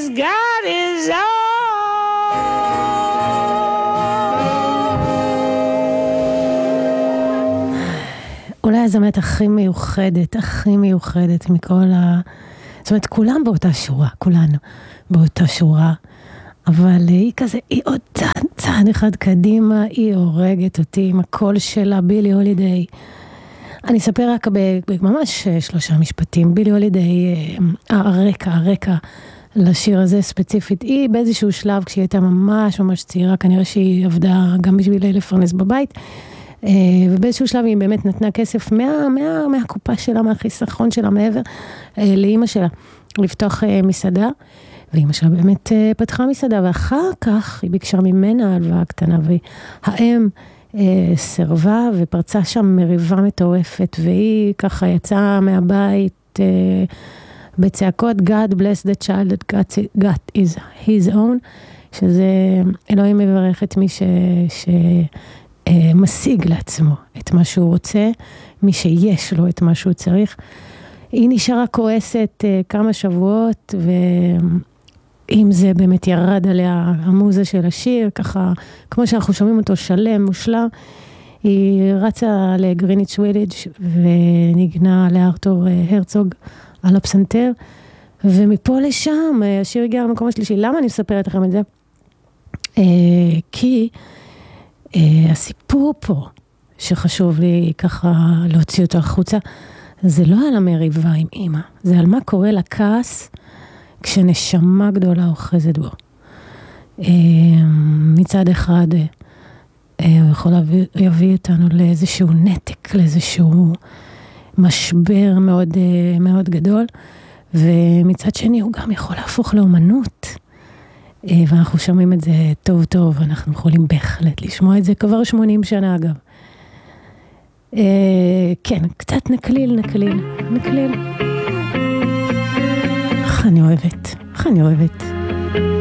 he's got his own. אולי הזמרת הכי מיוחדת מכל זאת אומרת, כולם באותה שורה, כולנו באותה שורה, אבל היא כזה, היא עוד צעד אחד קדימה, היא הורגת אותי עם הקול שלה, בילי הולידיי. אני אספר רק ממש 3 משפטים. בילי הולידיי, הרקע לשיר הזה ספציפית, היא באיזשהו שלב, כשהיא הייתה ממש צעירה, כנראה שהיא עבדה גם בשביל לפרנס בבית, ובאיזשהו שלב היא באמת נתנה כסף מהקופה שלה, מהחיסכון שלה, מעבר לאמא שלה, לפתוח מסעדה, ואמא שלה באמת פתחה מסעדה, ואחר כך היא ביקשה ממנה הלוואה קטנה, והאם סרבה ופרצה שם מריבה מטורפת, והיא ככה יצאה מהבית בצעקות, God bless the child that got his own, שזה אלוהים מברך את מי משיג לעצמו את מה שהוא רוצה, מי שיש לו את מה שהוא צריך. היא נשארה כועסת כמה שבועות, ואם זה באמת ירד עליה המוזה של השיר, ככה, כמו שאנחנו שומעים אותו שלם, מושלם, היא רצה לגריניץ' וילג' ונגנה לארתור הרצוג על הפסנתר, ומפה לשם השיר הגיע למקום השלישי. למה אני מספרת לכם את זה? כי הסיפור פה, שחשוב לי ככה להוציא אותו החוצה, זה לא על המריבה עם אמא, זה על מה קורה לכעס כשנשמה גדולה אוחזת בו. מצד אחד, הוא יכול להביא אותנו לאיזשהו נתק, לאיזשהו משבר מאוד, מאוד גדול, ומצד שני הוא גם יכול להפוך לאומנות, ואנחנו שומעים את זה טוב טוב, אנחנו יכולים בהחלט לשמוע את זה כבר 80 שנה אגב. כן, קצת נקליל. איך אני אוהבת.